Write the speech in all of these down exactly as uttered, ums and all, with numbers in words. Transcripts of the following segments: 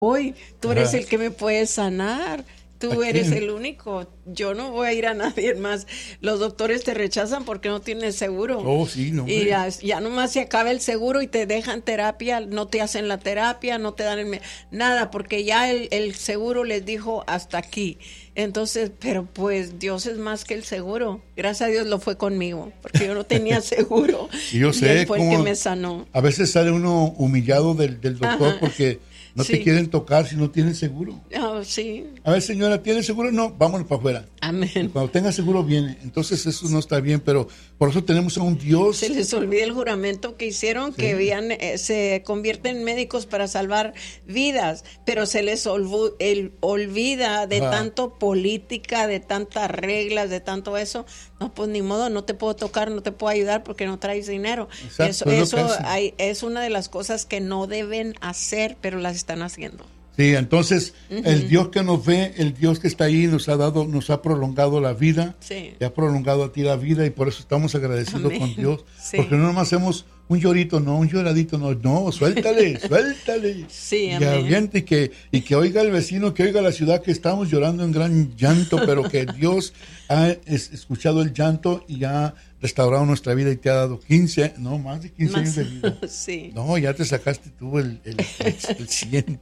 voy, tú eres Ajá. el que me puede sanar. Tú ¿A eres quién? el único. Yo no voy a ir a nadie más. Los doctores te rechazan porque no tienes seguro. Oh, sí, no, Y hombre. ya, ya nomás se acaba el seguro y te dejan terapia, no te hacen la terapia, no te dan el me- nada, porque ya el, el seguro les dijo hasta aquí. Entonces, pero pues Dios es más que el seguro. Gracias a Dios lo fue conmigo, porque yo no tenía seguro. Y yo sé Él fue el cómo que me sanó. a veces sale uno humillado del, del doctor Ajá. porque no Sí. te quieren tocar si no tienes seguro. Ah, sí, A ver, señora, ¿tiene seguro? No, vámonos para afuera. amén. Cuando tenga seguro viene. Entonces eso no está bien, pero por eso tenemos a un Dios. Se les olvida el juramento que hicieron, que Sí. habían, eh, se convierten en médicos para salvar vidas, pero se les olvu- el, olvida de Ajá. tanto política, de tantas reglas, de tanto eso. No, pues ni modo, no te puedo tocar, no te puedo ayudar porque no traes dinero. Exacto, eso es lo eso que hacen. hay, es una de las cosas que no deben hacer, pero las están haciendo. Sí, entonces el Dios que nos ve, el Dios que está ahí nos ha dado, nos ha prolongado la vida, Sí. te ha prolongado a ti la vida y por eso estamos agradecidos Amén. con Dios, Sí. porque no nomás hacemos un llorito, no, un lloradito, no, no, suéltale, suéltale. Sí, y amén. aviente y que, y que oiga el vecino, que oiga la ciudad que estamos llorando en gran llanto, pero que Dios ha es- escuchado el llanto y ha restaurado nuestra vida y te ha dado quince, no, más de quince Más- años de vida. sí. No, ya te sacaste tú el, el, el, el cien.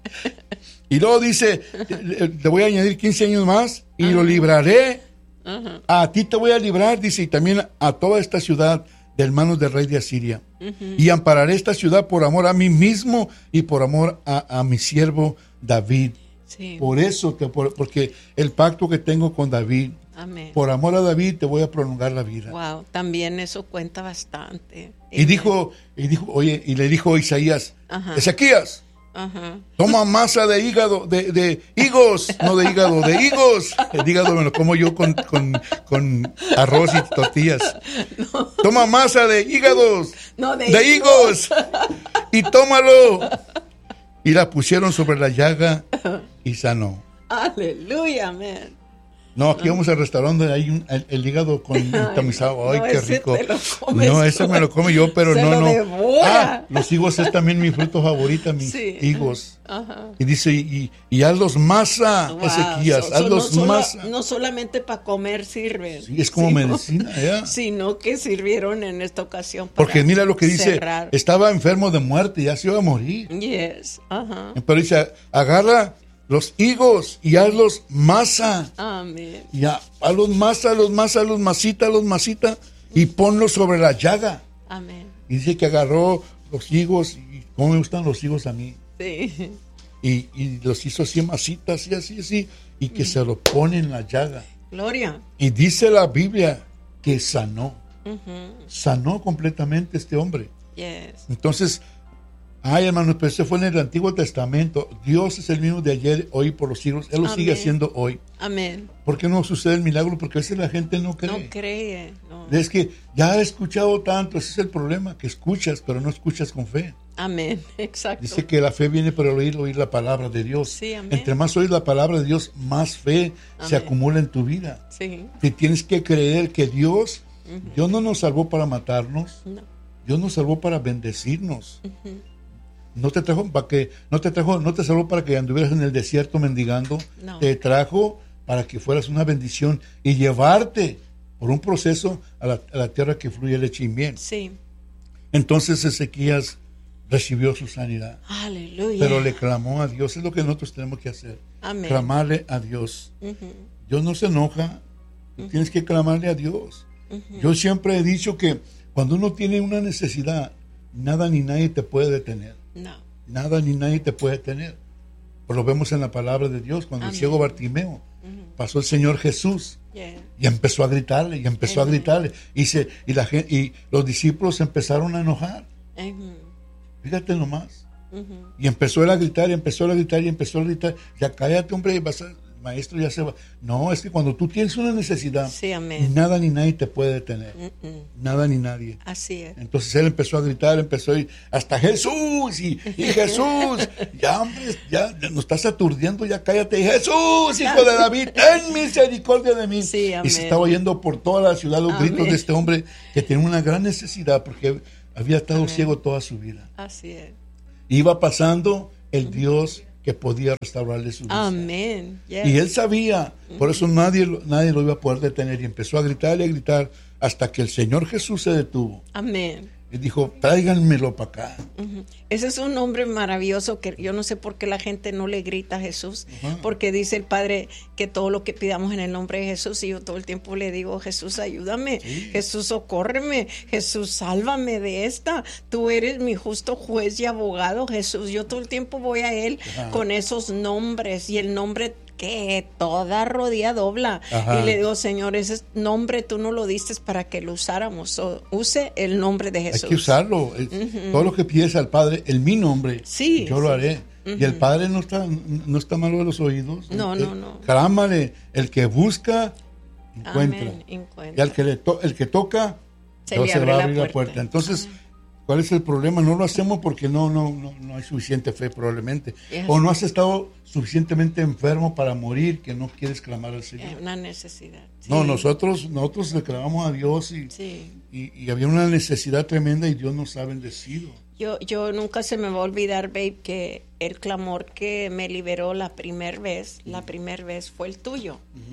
Y luego dice, te, te voy a añadir quince años más y lo libraré. Ajá. A ti te voy a librar, dice, y también a toda esta ciudad de manos del rey de Asiria. Y ampararé esta ciudad por amor a mí mismo y por amor a, a mi siervo David. Sí. Por eso, te, por- porque el pacto que tengo con David, Amén. por amor a David te voy a prolongar la vida. Wow, también eso cuenta bastante. Y dijo, y dijo, oye, y le dijo Isaías, Ajá. Ezequías, Ajá. toma masa de hígado, de, de higos, no de hígado, de higos. El hígado me lo como yo con, con, con arroz y tortillas. Toma masa de hígados, No, de de higos, y tómalo. Y la pusieron sobre la llaga y sanó. Aleluya, amén. No, aquí vamos al restaurante donde hay un, el, el hígado con tamizado. Ay, no, qué ese rico. te lo comes No, ese tú. me lo como yo, pero Se no, lo no. devora. Ah, los higos es también mi fruto favorito, mis Sí. higos. Ajá. Y dice, y, y hazlos masa, Wow, Ezequías, so- so hazlos no, solo- masa. no solamente para comer sirven. Sí, es como sino- medicina, ¿ya? Sino que sirvieron en esta ocasión para Porque mira lo que dice, cerrar. estaba enfermo de muerte, ya se iba a morir. Yes, ajá. Pero dice, agarra los higos y hazlos masa. Amén. Y a, hazlos masa, los masa, los masita, los masita, y ponlos sobre la llaga. Amén. Y dice que agarró los higos, y cómo me gustan los higos a mí. Sí. Y, y los hizo así masitas, así, así, así, y que se lo pone en la llaga. Gloria. Y dice la Biblia que sanó, Ujú. sanó completamente este hombre. Yes. Entonces, ay hermanos, pero ese fue en el Antiguo Testamento. Dios es el mismo de ayer, hoy, por los siglos. Él lo sigue Amén. haciendo hoy. Amén. ¿Por qué no sucede el milagro? Porque a veces la gente no cree. No cree. No. Es que ya he escuchado tanto, ese es el problema, que escuchas, pero no escuchas con fe. Amén. Exacto. Dice que la fe viene por el oír, oír la palabra de Dios. Sí, amén. Entre más oír la palabra de Dios, más fe se Amén. acumula en tu vida. Sí. Te tienes que creer que Dios, Dios no nos salvó para matarnos, No. Dios nos salvó para bendecirnos. No te trajo para que, no te trajo, no te salvó para que anduvieras en el desierto mendigando. No. Te trajo para que fueras una bendición y llevarte por un proceso a la, a la tierra que fluye leche y miel. Sí. Entonces Ezequías recibió su sanidad, Aleluya. pero le clamó a Dios. Es lo que nosotros tenemos que hacer. Amén. Clamarle a Dios. Ujú. Dios no se enoja. Tú tienes que clamarle a Dios. Yo siempre he dicho que cuando uno tiene una necesidad, nada ni nadie te puede detener. No. Nada ni nadie te puede detener. Pues lo vemos en la palabra de Dios. Cuando Amén. el ciego Bartimeo pasó el Señor Jesús Yeah. y empezó a gritarle, y empezó Amén. a gritarle. Y, se, y, la, gen- y los discípulos se empezaron a enojar. Ujú. Fíjate nomás. Ujú. Y empezó él a gritar, y empezó a gritar, y empezó a gritar. Ya cállate, hombre, y vas a- el maestro ya se va. No, es que cuando tú tienes una necesidad, Sí, amén. nada ni nadie te puede detener. Mm-mm. Nada ni nadie. Así es. Entonces él empezó a gritar, empezó a ir hasta Jesús y, y Jesús, ya hombre, ya nos estás aturdiendo, ya cállate, Jesús, hijo de David, ten misericordia de mí. Sí, y amén. se estaba oyendo por toda la ciudad los Amén. gritos de este hombre que tenía una gran necesidad porque había estado Amén. ciego toda su vida. Así es. Iba pasando el Dios que que podía restaurarle su vista. Amén. Yes. Y él sabía, por eso nadie, lo- nadie lo iba a poder detener, y empezó a gritar y a gritar hasta que el Señor Jesús se detuvo. Amén. Y dijo, tráiganmelo para acá. Ujú. Ese es un nombre maravilloso que yo no sé por qué la gente no le grita a Jesús, Ajá. porque dice el Padre que todo lo que pidamos en el nombre de Jesús, y yo todo el tiempo le digo, Jesús, ayúdame, Sí. Jesús, socórreme, Jesús, sálvame de esta, tú eres mi justo juez y abogado, Jesús. Yo todo el tiempo voy a Él Ajá. con esos nombres, y el nombre que toda rodilla dobla. Ajá. Y le digo, Señor, ese nombre tú no lo diste para que lo usáramos. So, use el nombre de Jesús. Hay que usarlo. Es- Todo lo que pides al Padre en mi nombre, Sí, yo lo sí. haré. Y el Padre no está, no está malo de los oídos. No, El- no, no. Clámale. El que busca, encuentra. Amén, Y encuentra. al que, le to- el que toca, Se Dios le se abre va a la abrir la puerta. puerta. Entonces, ¿cuál es el problema? No lo hacemos porque no, no, no, no hay suficiente fe probablemente. Yes. O no has estado suficientemente enfermo para morir que no quieres clamar al Es Señor. una necesidad. Sí. No, nosotros, nosotros le clamamos a Dios y, Sí. y, y había una necesidad tremenda y Dios nos ha bendecido. Yo, yo nunca se me va a olvidar, babe, que el clamor que me liberó la primera vez, la primera vez fue el tuyo.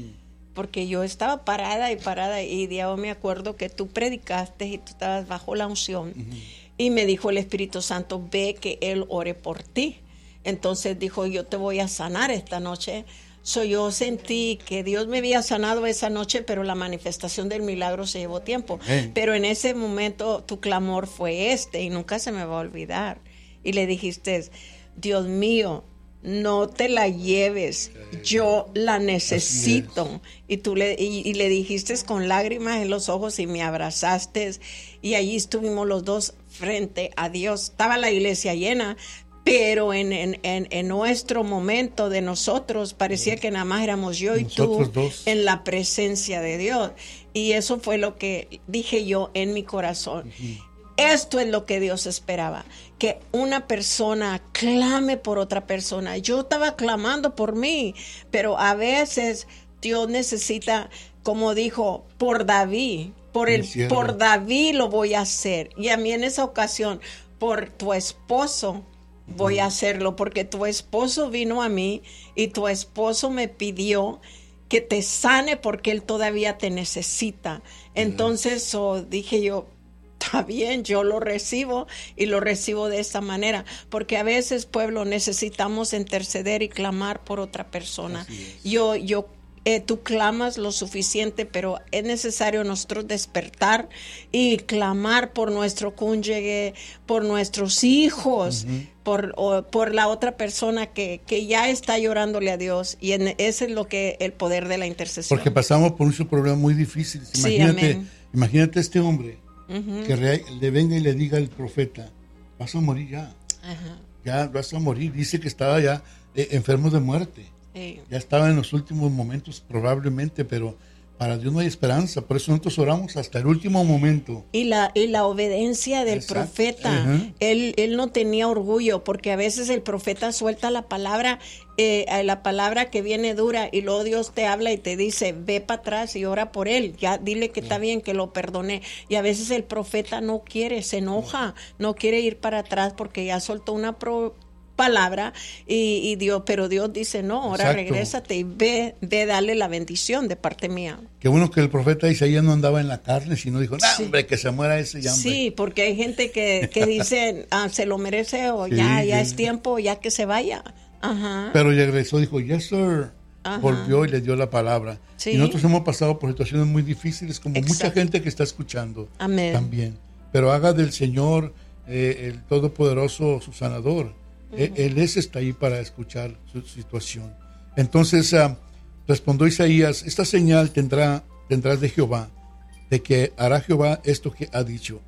Porque yo estaba parada y parada, y yo me acuerdo que tú predicaste y tú estabas bajo la unción. Y me dijo el Espíritu Santo, ve que Él ore por ti. Entonces dijo, yo te voy a sanar esta noche. So, yo sentí que Dios me había sanado esa noche, pero la manifestación del milagro se llevó tiempo. Amén. Pero en ese momento tu clamor fue este, y nunca se me va a olvidar. Y le dijiste, Dios mío, no te la lleves, yo la necesito. Y tú le, y, y le dijiste con lágrimas en los ojos y me abrazaste, y allí estuvimos los dos frente a Dios. Estaba la iglesia llena, pero en, en, en, en nuestro momento de nosotros parecía que nada más éramos yo y Nosotros tú dos. en la presencia de Dios. Y eso fue lo que dije yo en mi corazón. Esto es lo que Dios esperaba, que una persona clame por otra persona. Yo estaba clamando por mí, pero a veces Dios necesita, como dijo, por David, por el, Mi siervo. por David lo voy a hacer. Y a mí en esa ocasión, por tu esposo voy a hacerlo, porque tu esposo vino a mí y tu esposo me pidió que te sane porque él todavía te necesita. Entonces oh, dije yo, está bien, yo lo recibo, y lo recibo de esta manera, porque a veces, pueblo, necesitamos interceder y clamar por otra persona. Así es. Yo, yo, eh, tú clamas lo suficiente, pero es necesario nosotros despertar y clamar por nuestro cónyuge, por nuestros hijos, por, o, por la otra persona que, que ya está llorándole a Dios, y en, ese es lo que el poder de la intercesión. Porque pasamos por muchos problemas muy difíciles. Sí, Imagínate, amén. imagínate este hombre Ujú. que re- le venga y le diga al profeta, vas a morir ya, Ajá. ya vas a morir. Dice que estaba ya eh, enfermo de muerte. Sí. Ya estaba en los últimos momentos probablemente, pero para Dios no hay esperanza. Por eso nosotros oramos hasta el último momento. Y la, y la obediencia del Exacto. profeta, Ajá. él, él no tenía orgullo, porque a veces el profeta suelta la palabra, eh, la palabra que viene dura, y luego Dios te habla y te dice, ve para atrás y ora por él, ya dile que está bien, que lo perdoné. Y a veces el profeta no quiere, se enoja, no quiere ir para atrás porque ya soltó una pro- palabra, y, y Dios, pero Dios dice, no, ahora Exacto. regrésate y ve, ve, dale la bendición de parte mía. Qué bueno que el profeta Isaías no andaba en la carne, sino dijo, no, Sí. hombre, que se muera ese ya, hombre. Sí, porque hay gente que, que dice, ah, se lo merece, o ya, Sí, ya sí. es tiempo, ya que se vaya. Ajá. Pero regresó, dijo, yes, sir. Ajá. Volvió y le dio la palabra. Sí. Y nosotros hemos pasado por situaciones muy difíciles, como mucha Exacto. gente que está escuchando Amén. también. Pero haga del Señor, eh, el Todopoderoso, su sanador. Eh, Él es, está ahí para escuchar su situación. Entonces ah, respondió Isaías, esta señal tendrá, tendrás de Jehová, de que hará Jehová esto que ha dicho.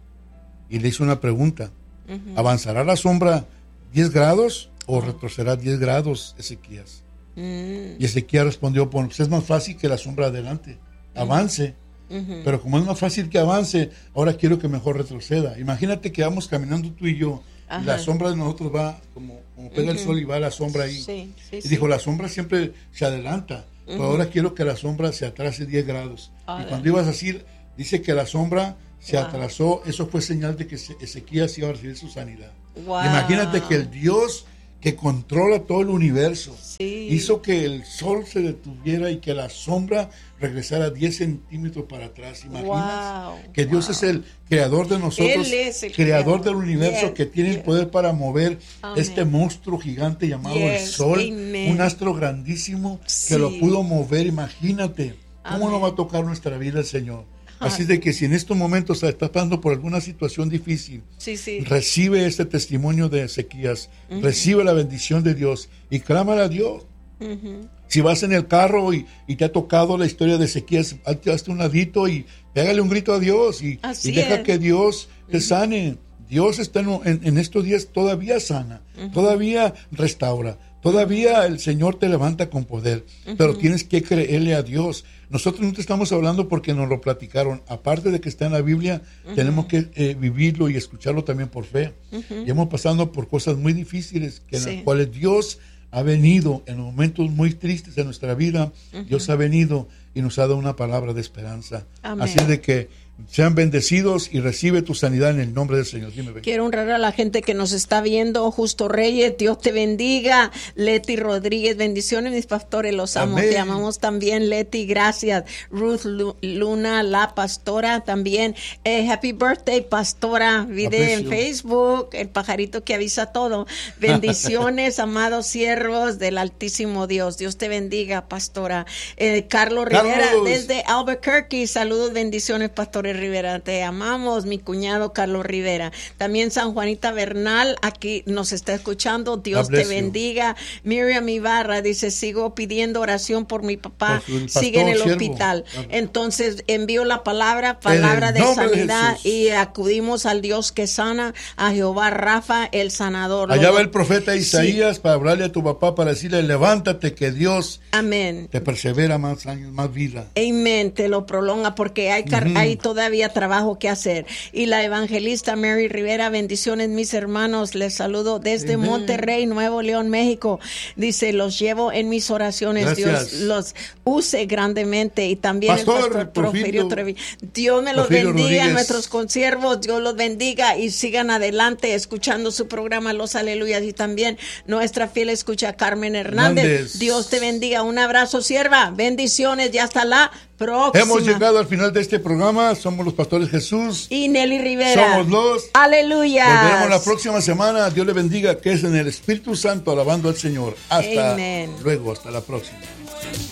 Y le hizo una pregunta. ¿Avanzará la sombra diez grados o retrocederá diez grados, Ezequías? Mm, Y Ezequías respondió, bueno, pues es más fácil que la sombra adelante, avance. ujú. Pero como es más fácil que avance, ahora quiero que mejor retroceda. Imagínate que vamos caminando tú y yo, y Ajá. la sombra de nosotros va, como, como pega el Ujú. sol y va la sombra ahí. Sí, sí, Y sí. dijo, la sombra siempre se adelanta, pero Ujú. ahora quiero que la sombra se atrase diez grados. Órale. Y cuando ibas a decir, dice que la sombra se Wow. atrasó, eso fue señal de que Ezequías iba a recibir su sanidad. Wow. Imagínate que el Dios que controla todo el universo. Sí. Hizo que el sol se detuviera y que la sombra regresara diez centímetros para atrás. ¿Imaginas? Wow, que Dios wow. es el creador de nosotros, Él es el creador creador. del universo, Yes, que tiene yes. el poder para mover Amén. este monstruo gigante llamado Yes, el sol, amen. un astro grandísimo Sí. que lo pudo mover. Imagínate cómo Amén. no va a tocar nuestra vida el Señor. Así de que si en estos momentos estás pasando por alguna situación difícil, Sí, sí. recibe este testimonio de Ezequías, uh-huh. recibe la bendición de Dios y clámala a Dios. Uh-huh. Si vas en el carro y, y te ha tocado la historia de Ezequías, hazte un ladito y pégale un grito a Dios y, y deja es. que Dios te uh-huh. sane. Dios está en, en, en estos días todavía sana, uh-huh. todavía restaura. Todavía el Señor te levanta con poder, uh-huh. pero tienes que creerle a Dios. Nosotros no te estamos hablando porque nos lo platicaron. Aparte de que está en la Biblia, uh-huh. tenemos que eh, vivirlo y escucharlo también por fe. Uh-huh. Y hemos pasado por cosas muy difíciles, que sí. en las cuales Dios ha venido en momentos muy tristes de nuestra vida. Uh-huh. Dios ha venido y nos ha dado una palabra de esperanza. Amén. Así de que sean bendecidos y recibe tu sanidad en el nombre del Señor. Dime, ven. Quiero honrar a la gente que nos está viendo. Justo Reyes, Dios te bendiga. Leti Rodríguez, bendiciones mis pastores, los amo. Amén. Te amamos también, Leti, gracias. Ruth Luna, la pastora también. Eh, happy birthday, pastora. Vide en Facebook, el pajarito que avisa todo. Bendiciones, amados siervos del Altísimo Dios. Dios te bendiga, pastora. Eh, Carlos Rivera, Carlos. desde Albuquerque. Saludos, bendiciones, pastor Rivera, te amamos, mi cuñado Carlos Rivera. También San Juanita Bernal, aquí nos está escuchando, Dios te bendiga. You. Miriam Ibarra dice, sigo pidiendo oración por mi papá, por sigue en el siervo. hospital. Entonces envío la palabra, palabra de sanidad de y acudimos al Dios que sana, a Jehová Rafa, el sanador. Allá va el profeta Isaías sí. para hablarle a tu papá, para decirle, levántate que Dios Amén. te persevera más años, más vida. Amén, te lo prolonga porque hay, uh-huh. hay todavía trabajo que hacer. Y la evangelista Mary Rivera, bendiciones mis hermanos, les saludo desde Amén. Monterrey, Nuevo León, México. Dice, los llevo en mis oraciones. Gracias. Dios los use grandemente. Y también pastor, el pastor Porfirio Trevi. Dios me los Porfirio bendiga, Rodríguez. Nuestros consiervos, Dios los bendiga y sigan adelante escuchando su programa Los Aleluyas. Y también nuestra fiel escucha Carmen Hernández. Hernández. Dios te bendiga. Un abrazo, sierva. Bendiciones y hasta la próxima. Hemos llegado al final de este programa. Somos los pastores Jesús y Nelly Rivera. Somos los Aleluya. Volveremos la próxima semana. Dios le bendiga, que es en el Espíritu Santo alabando al Señor. Hasta Amen. luego, hasta la próxima.